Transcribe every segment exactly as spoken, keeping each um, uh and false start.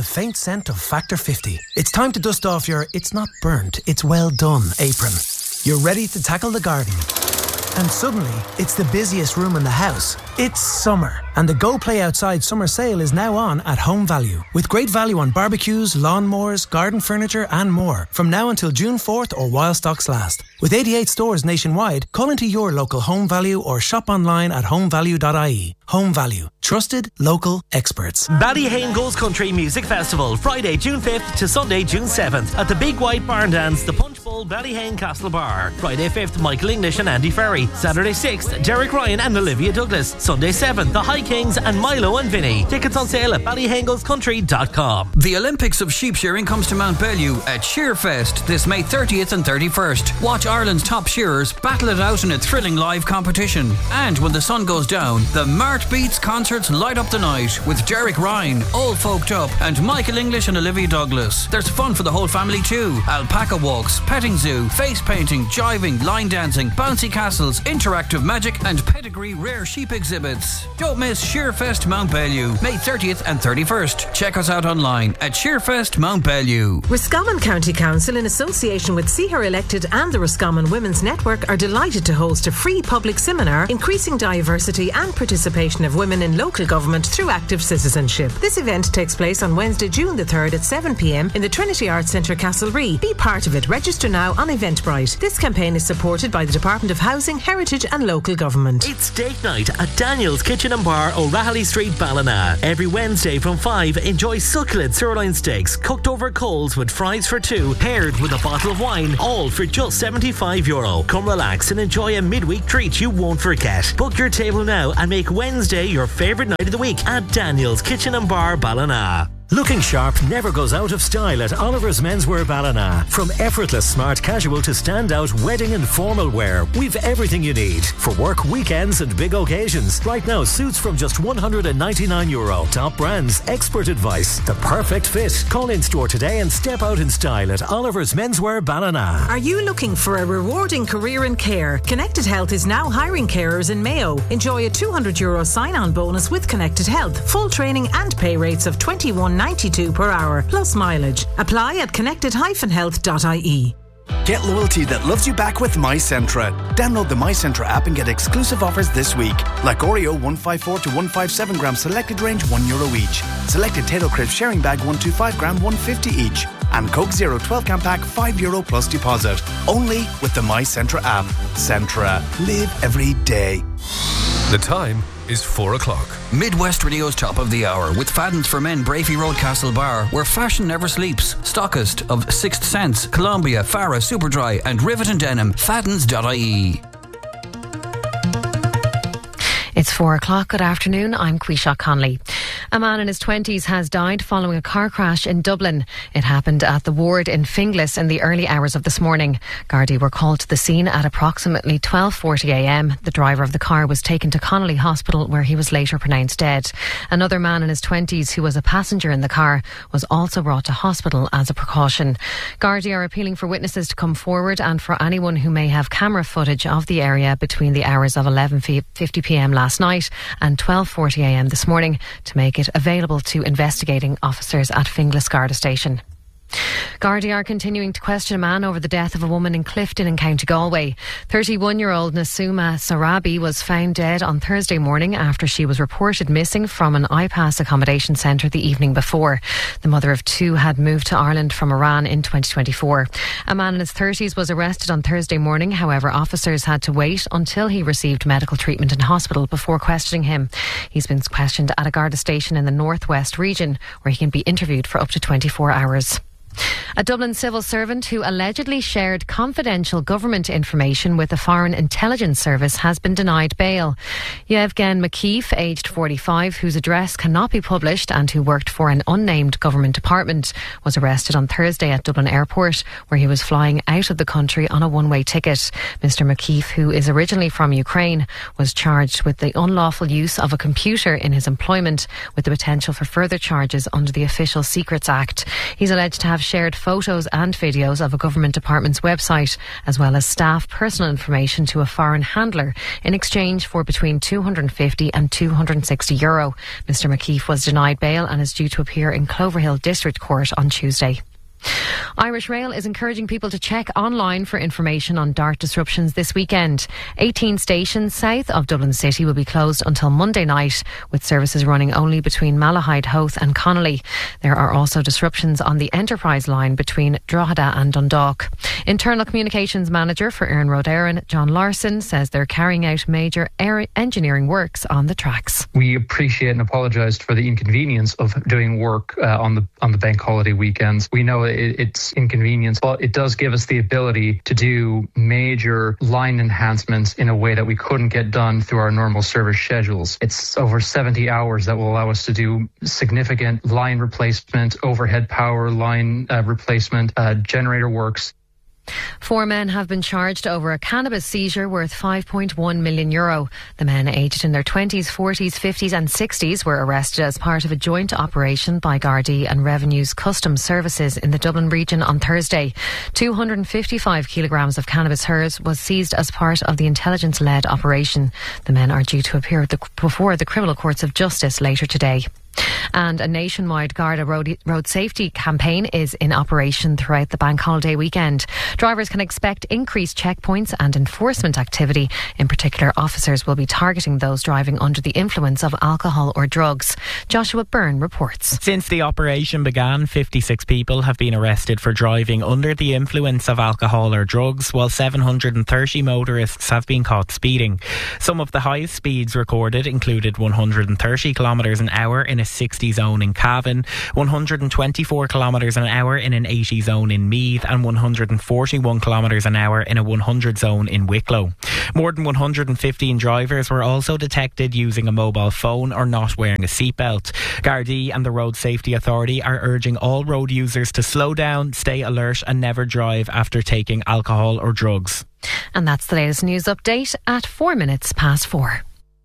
faint scent of Factor fifty. It's time to dust off your "it's not burnt, it's well done" apron. You're ready to tackle the garden. And suddenly, it's the busiest room in the house. It's summer, and the Go Play Outside summer sale is now on at Home Value. With great value on barbecues, lawnmowers, garden furniture and more. From now until June fourth or while stocks last. With eighty-eight stores nationwide, call into your local Home Value or shop online at home value dot I E. Home Value. Trusted, local experts. Ballyhane Goes Country Music Festival, Friday, June fifth to Sunday, June seventh at the Big White Barn Dance, the Punch Bowl, Ballyhane Castle Bar. Friday fifth, Michael English and Andy Ferry. Saturday sixth, Derek Ryan and Olivia Douglas. Sunday seventh, the High Kings and Milo and Vinny. Tickets on sale at ballyhane goes country dot com. The Olympics of sheep shearing comes to Mount Bellew at Shearfest this May thirtieth and thirty-first. Watch Ireland's top shearers battle it out in a thrilling live competition. And when the sun goes down, the Mart Beats concerts light up the night with Derek Ryan, All Folked Up and Michael English and Olivia Douglas. There's fun for the whole family too. Alpaca walks, petting zoo, face painting, jiving, line dancing, bouncy castles, interactive magic and pedigree rare sheep exhibits. Don't miss Shearfest Mount Bellew, May thirtieth and thirty-first. Check us out online at Shearfest Mount Bellew. Roscommon County Council, in association with See Her Elected and the Roscommon Women's Network, are delighted to host a free public seminar increasing diversity and participation of women in local government through active citizenship. This event takes place on Wednesday, June the third at seven p m in the Trinity Arts Centre, Castlerea. Be part of it. Register now on Eventbrite. This campaign is supported by the Department of Housing, Heritage and Local Government. It's date night at Daniel's Kitchen and Bar, O'Rahilly Street, Ballina. Every Wednesday from five, enjoy succulent sirloin steaks cooked over coals with fries for two, paired with a bottle of wine, all for just seventy-five euro. Come relax and enjoy a midweek treat you won't forget. Book your table now and make Wednesday your favourite night of the week at Daniel's Kitchen and Bar, Ballina. Looking sharp never goes out of style at Oliver's Menswear Ballina. From effortless smart casual to standout wedding and formal wear, we've everything you need for work, weekends and big occasions. Right now, suits from just one hundred ninety-nine euro. Top brands, expert advice, the perfect fit. Call in store today and step out in style at Oliver's Menswear Ballina. Are you looking for a rewarding career in care? Connected Health is now hiring carers in Mayo. Enjoy a two hundred euro sign-on bonus with Connected Health. Full training and pay rates of twenty-one ninety-two per hour plus mileage. Apply at connected dash health dot I E. Get loyalty that loves you back with MyCentra. Download the MyCentra app and get exclusive offers this week. Like Oreo one fifty-four to one fifty-seven gram selected range one euro each. Selected Tato Crisp sharing bag one twenty-five gram one fifty each. And Coke Zero twelve can pack five euro plus deposit. Only with the MyCentra app. Centra. Live every day. The time is four o'clock. Midwest Radio's top of the hour with Fadden's for Men, Brafey Road, Castle Bar, where fashion never sleeps. Stockist of Sixth Sense, Columbia, Farah, Superdry and Rivet and Denim. Faddens dot I E. It's four o'clock. Good afternoon. I'm Quisha Conley. A man in his twenties has died following a car crash in Dublin. It happened at the ward in Finglas in the early hours of this morning. Gardaí were called to the scene at approximately twelve forty a m. The driver of the car was taken to Connolly Hospital, where he was later pronounced dead. Another man in his twenties who was a passenger in the car was also brought to hospital as a precaution. Gardaí are appealing for witnesses to come forward and for anyone who may have camera footage of the area between the hours of eleven fifty p m last night and twelve forty a m this morning to make it available to investigating officers at Finglas Garda Station. Gardaí are continuing to question a man over the death of a woman in Clifton in County Galway. thirty-one-year-old Nasuma Sarabi was found dead on Thursday morning after she was reported missing from an I-Pass accommodation centre the evening before. The mother of two had moved to Ireland from Iran in twenty twenty-four. A man in his thirties was arrested on Thursday morning. However, officers had to wait until he received medical treatment in hospital before questioning him. He's been questioned at a Garda station in the northwest region, where he can be interviewed for up to twenty-four hours. A Dublin civil servant who allegedly shared confidential government information with the Foreign Intelligence Service has been denied bail. Yevgen McKeefe, aged forty-five, whose address cannot be published and who worked for an unnamed government department, was arrested on Thursday at Dublin Airport, where he was flying out of the country on a one-way ticket. Mister McKeefe, who is originally from Ukraine, was charged with the unlawful use of a computer in his employment, with the potential for further charges under the Official Secrets Act. He's alleged to have shared photos and videos of a government department's website, as well as staff personal information to a foreign handler in exchange for between two hundred fifty and two hundred sixty euro. Mister McKeith was denied bail and is due to appear in Cloverhill District Court on Tuesday. Irish Rail is encouraging people to check online for information on DART disruptions this weekend. eighteen stations south of Dublin City will be closed until Monday night, with services running only between Malahide, Howth and Connolly. There are also disruptions on the Enterprise line between Drogheda and Dundalk. Internal Communications Manager for Erin Road Éireann, John Larson, says they're carrying out major air engineering works on the tracks. We appreciate and apologise for the inconvenience of doing work uh, on the on the bank holiday weekends. We know it, it's inconvenience, but it does give us the ability to do major line enhancements in a way that we couldn't get done through our normal service schedules. It's over seventy hours that will allow us to do significant line replacement, overhead power line uh, replacement, uh, generator works. Four men have been charged over a cannabis seizure worth five point one million euro. The men, aged in their twenties, forties, fifties and sixties, were arrested as part of a joint operation by Gardaí and Revenue's Customs Services in the Dublin region on Thursday. two hundred fifty-five kilograms of cannabis hers was seized as part of the intelligence-led operation. The men are due to appear the, before the criminal courts of justice later today. And a nationwide Garda road, road safety campaign is in operation throughout the bank holiday weekend. Drivers can expect increased checkpoints and enforcement activity. In particular, officers will be targeting those driving under the influence of alcohol or drugs. Joshua Byrne reports. Since the operation began, fifty-six people have been arrested for driving under the influence of alcohol or drugs, while seven hundred thirty motorists have been caught speeding. Some of the highest speeds recorded included one hundred thirty kilometres an hour in a sixty zone in Cavan, one hundred twenty-four kilometres an hour in an eighty zone in Meath and one hundred forty-one kilometres an hour in a one hundred zone in Wicklow. More than one hundred fifteen drivers were also detected using a mobile phone or not wearing a seatbelt. Gardaí and the Road Safety Authority are urging all road users to slow down, stay alert and never drive after taking alcohol or drugs. And that's the latest news update at four minutes past four.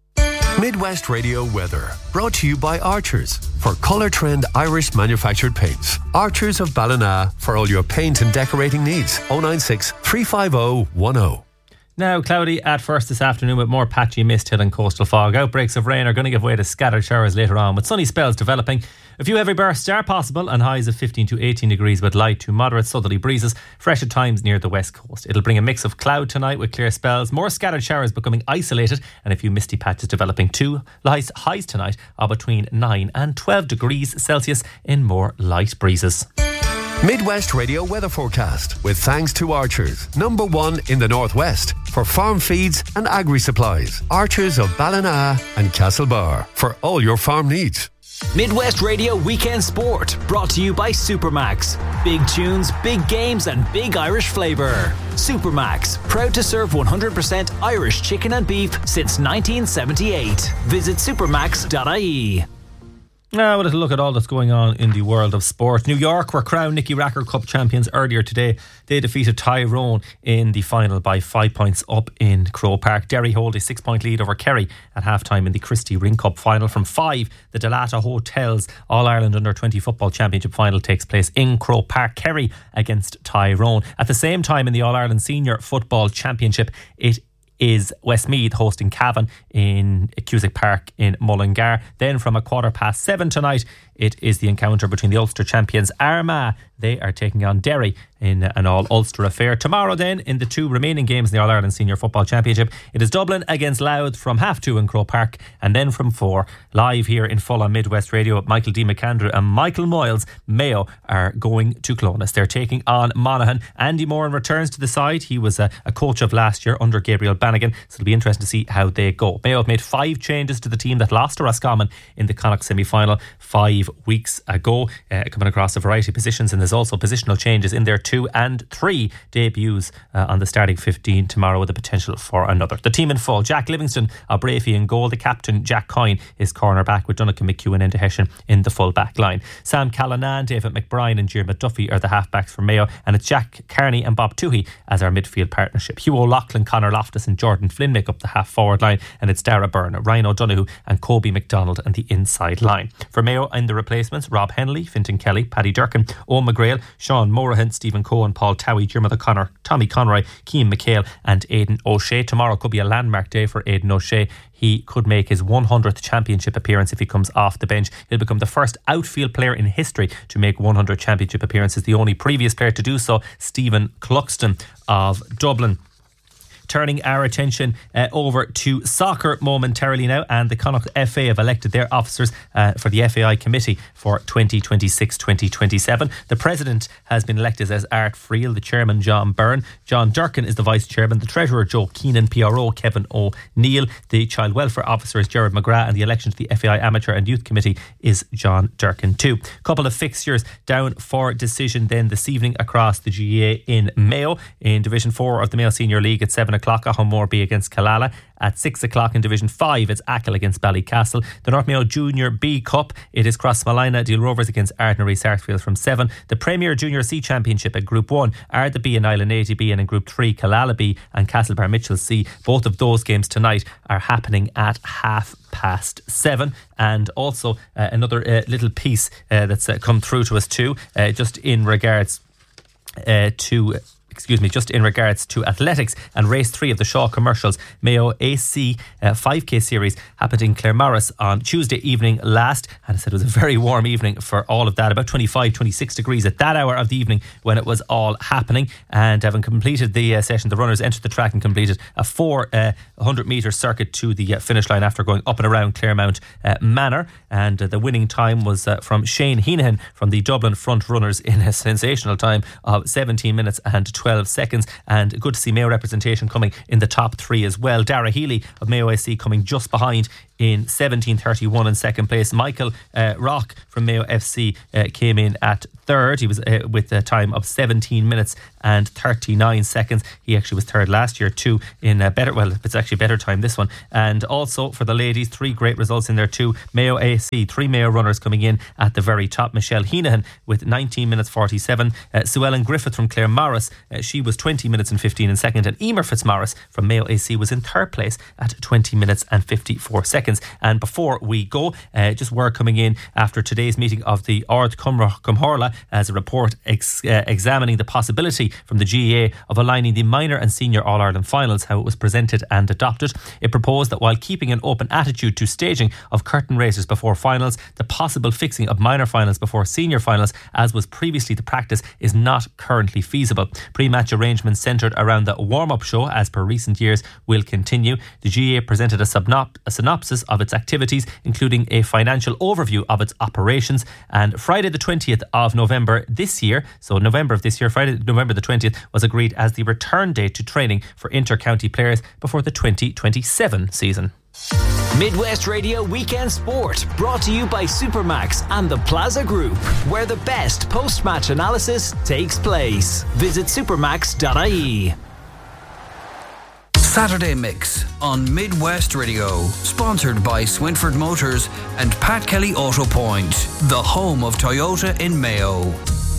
Midwest Radio weather, brought to you by Archers for Colour Trend Irish manufactured paints. Archers of Ballina for all your paint and decorating needs. oh nine six, three five oh, one oh. Now cloudy at first this afternoon with more patchy mist hill and coastal fog. Outbreaks of rain are going to give way to scattered showers later on, with sunny spells developing. A few heavy bursts are possible and highs of fifteen to eighteen degrees with light to moderate southerly breezes, fresh at times near the west coast. It'll bring a mix of cloud tonight with clear spells, more scattered showers becoming isolated and a few misty patches developing too. Highs, highs tonight are between nine and twelve degrees Celsius in more light breezes. Midwest Radio weather forecast with thanks to Archers, number one in the northwest for farm feeds and agri supplies. Archers of Ballina and Castlebar for all your farm needs. Midwest Radio Weekend Sport, brought to you by Supermax. Big tunes, big games and big Irish flavour. Supermax, proud to serve one hundred percent Irish chicken and beef since nineteen seventy-eight. Visit supermax dot I E. Now, a little look at all that's going on in the world of sport. New York were crowned Nicky Racker Cup champions earlier today. They defeated Tyrone in the final by five points up in Croke Park. Derry hold a six-point lead over Kerry at half-time in the Christie Ring Cup final. From five, the Delata Hotels All-Ireland Under twenty Football Championship final takes place in Croke Park. Kerry against Tyrone. At the same time in the All-Ireland Senior Football Championship, it is Westmeath hosting Cavan in Cusack Park in Mullingar. Then from a quarter past seven tonight, it is the encounter between the Ulster champions Armagh. They are taking on Derry in an all-Ulster affair. Tomorrow then, in the two remaining games in the All-Ireland Senior Football Championship, it is Dublin against Louth from half two in Croke Park, and then from four, live here in full on Midwest Radio, Michael D. McAndrew and Michael Moyles, Mayo, are going to Clones. They're taking on Monaghan. Andy Moran returns to the side. He was a, a coach of last year under Gabriel Bannigan, so it'll be interesting to see how they go. Mayo have made five changes to the team that lost to Roscommon in the Connacht semi-final five weeks ago, uh, coming across a variety of positions, and there's also positional changes in there too, and three debuts uh, on the starting fifteen tomorrow with the potential for another. The team in full: Jack Livingston of Brafey in goal, the captain Jack Coyne is cornerback, with Donnacha McEwen and Hession in the full back line. Sam Callanan, David McBride and Diarmuid Duffy are the halfbacks for Mayo, and it's Jack Carney and Bob Toohey as our midfield partnership. Hugh O'Loughlin, Conor Loftus and and Jordan Flynn make up the half-forward line, and it's Dara Byrne, Ryan O'Donoghue and Kobe McDonald and the inside line. For Mayo in the replacements, Rob Henley, Fintan Kelly, Paddy Durkin, Owen McGrail, Sean Morahan, Stephen Cohen, Paul Towie, Jim O'Connor, Tommy Conroy, Cian McHale and Aidan O'Shea. Tomorrow could be a landmark day for Aidan O'Shea. He could make his one hundredth championship appearance if he comes off the bench. He'll become the first outfield player in history to make one hundred championship appearances. The only previous player to do so, Stephen Cluxton of Dublin. Turning our attention uh, over to soccer momentarily now, and the Connacht F A have elected their officers uh, for the F A I committee for twenty twenty-six twenty twenty-seven. The president has been elected as Art Friel, the chairman John Byrne, John Durkin is the vice chairman, the treasurer Joe Keenan, P R O Kevin O'Neill, the child welfare officer is Gerard McGrath, and the election to the F A I amateur and youth committee is John Durkin too. Couple of fixtures down for decision then this evening across the G A A in Mayo. In Division four of the Mayo Senior League at seven o'clock, Ahomorby against Killala. At six o'clock in Division five, it's Achill against Ballycastle. The North Mayo Junior B Cup, it is Crossmolina Deal Rovers against Ardnary Sarsfield from seven. The Premier Junior C Championship at Group one, Arda B and Island eighty B, and in Group three, Killala B and Castlebar Mitchell C. Both of those games tonight are happening at half past seven. And also uh, another uh, little piece uh, that's uh, come through to us too, uh, just in regards uh, to... Excuse me, just in regards to athletics and race three of the Shaw Commercials Mayo A C uh, five K series happened in Claremorris on Tuesday evening last, and I said it was a very warm evening for all of that, about twenty-five, twenty-six degrees at that hour of the evening when it was all happening. And having completed the uh, session, the runners entered the track and completed a four uh, hundred metre circuit to the uh, finish line after going up and around Claremount uh, Manor, and uh, the winning time was uh, from Shane Heenahan from the Dublin front runners in a sensational time of seventeen minutes and twelve seconds, and good to see Mayo representation coming in the top three as well. Dara Healy of Mayo A C coming just behind in seventeen thirty-one in second place. Michael uh, Rock from Mayo F C uh, came in at third. He was uh, with a time of seventeen minutes and thirty-nine seconds. He actually was third last year too in a better, well, it's actually better time this one. And also for the ladies, three great results in there too. Mayo A C, three Mayo runners coming in at the very top. Michelle Heenahan with nineteen minutes forty-seven. Uh, Sue Ellen Griffith from Claremorris, uh, she was twenty minutes and fifteen in second. And Emer Fitzmaurice from Mayo A C was in third place at twenty minutes and fifty-four seconds. And before we go, uh, just word coming in after today's meeting of the Ard Cumhorla as a report ex- uh, examining the possibility from the G A A of aligning the minor and senior All-Ireland finals, how it was presented and adopted. It proposed that while keeping an open attitude to staging of curtain races before finals, the possible fixing of minor finals before senior finals, as was previously the practice, is not currently feasible. Pre-match arrangements centred around the warm-up show, as per recent years, will continue. The G A A presented a, subnop- a synopsis of its activities, including a financial overview of its operations. And Friday the twentieth of November this year, so November of this year, Friday November the twentieth, was agreed as the return date to training for inter-county players before the twenty twenty-seven season. Midwest Radio Weekend Sport, brought to you by Supermax and the Plaza Group, where the best post-match analysis takes place. Visit supermax dot I E. Saturday Mix on Midwest Radio, sponsored by Swinford Motors and Pat Kelly Auto Point, the home of Toyota in Mayo.